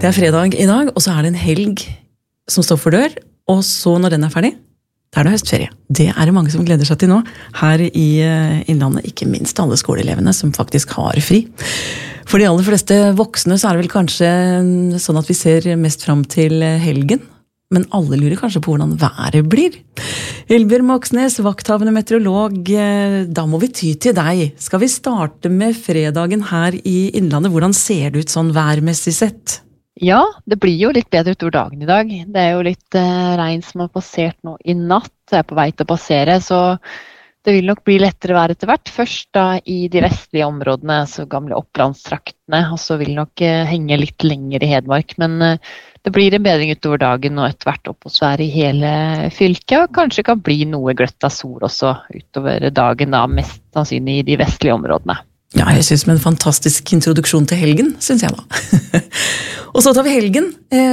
Det fredag i dag, og så det en helg som står for dør, og så når den ferdig, da det høstferie. Det det mange som gleder seg til nå, her i Innlandet, ikke minst alle skoleelevene som faktisk har fri. For de aller fleste voksne så det vel kanskje sånn at vi ser mest fram til helgen, men alle lurer kanskje på hvordan været blir. Elbjørn Moxnes, vakthavende meteorolog, da må vi ty til deg. Skal vi starte med fredagen her i Innlandet? Hvordan ser det ut sånn værmessig sett? Ja, det blir jo litt bedre utover dagen i dag. Det jo litt regn som har passert nå i natt. Det på vei til å passere, så det vil nok bli lettere vær etter hvert. Først da i de vestlige områdene, så gamle opplandstraktene, og så vil det nok henge litt lenger i Hedmark. Men det blir en bedring utover dagen og etter hvert oppholdsvær i hele fylket, og kanskje kan bli noe gløtt av sol også utover dagen, da mest sannsynlig i de vestlige områdene. Ja, jeg synes med en fantastisk introduksjon til helgen, synes jeg da. Og så tar vi helgen.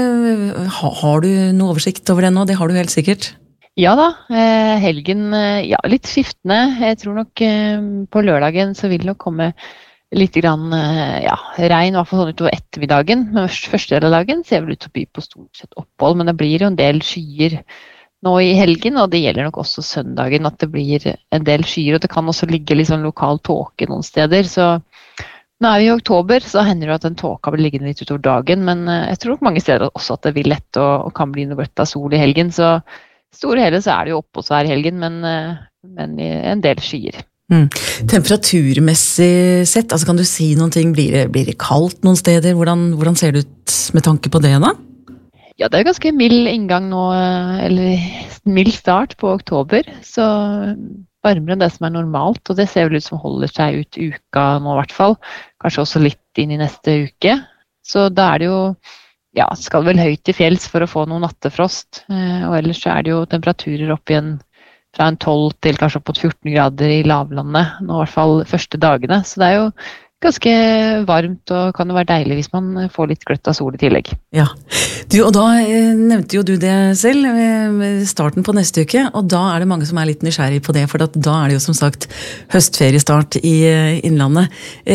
Har du noe oversikt over det nå? Det har du helt sikkert. Ja da, helgen, ja, litt skiftende. Jeg tror nok på lørdagen så vil det nok komme litt grann, ja, regn, i hvert fall sånn utover ettermiddagen. Men første del av dagen ser vel ut til å by på stort sett opphold, men det blir jo en del skyer nå i helgen, og det gjelder nok også søndagen, at det blir en del skyer, og det kan også ligge litt sånn lokal tåke noen steder, så nå vi i oktober, så hender det at den tåka blir liggende litt utover dagen, men jeg tror nok mange steder også at det vil lett og kan bli noe gløtt av sol i helgen, så store hele så det jo oppholdsvær i helgen, men en del skyer. Temperaturmessig sett, altså kan du si noen ting, blir det kaldt noen steder? Hvordan ser det ut med tanke på det da? Ja, det ganske mild inngang nå, eller mild start på oktober, så varmere enn det som normalt, og det ser vel ut som holder seg ut uka nå i hvert fall, kanskje også litt inn i neste uke. Så da det jo, ja, skal vel høyt til fjells for å få noe nattefrost, og ellers så det jo temperaturer opp igjen fra en 12 til kanskje opp mot 14 grader i lavlandet, nå i hvert fall første dagene, så det jo ganske varmt, og kan det være deilig hvis man får litt gløtt av sol i tillegg. Ja, og da nevnte jo du det selv ved starten på neste uke, og da det mange som litt nysgjerrig på det, for da det jo som sagt høstferiestart i Innlandet.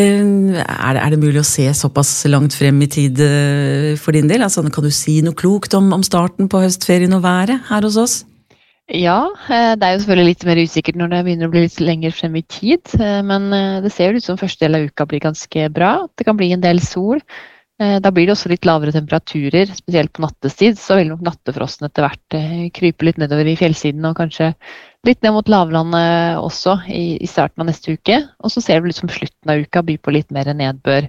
Det mulig å se såpass langt frem i tid for din del? Altså, kan du si noe klokt om starten på høstferien og været her hos oss? Ja, det jo selvfølgelig litt mer usikkert når det begynner å bli litt lenger frem i tid, men det ser jo ut som første del av uka blir ganske bra. Det kan bli en del sol. Da blir det også litt lavere temperaturer, spesielt på nattestid, så vil nok nattefrosten etter hvert krype litt nedover i fjellsiden og kanskje litt ned mot lavlandet også i starten av neste uke. Og så ser det ut som slutten av uka byr på litt mer nedbør.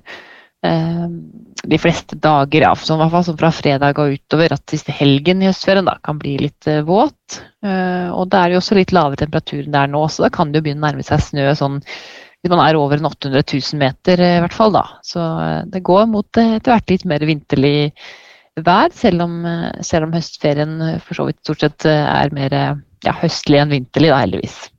De fleste dager, ja, i hvert fall fra fredag og utover, at siste helgen i høstferien da kan bli litt våt, og det jo også litt lavere temperatur enn det nå, så da kan det jo begynne å nærme seg snø sånn, hvis man over 800 000 meter i hvert fall da, så det går mot etter hvert litt mer vinterlig vær, selv om høstferien for så vidt stort sett mer ja, høstlig enn vinterlig da, heldigvis.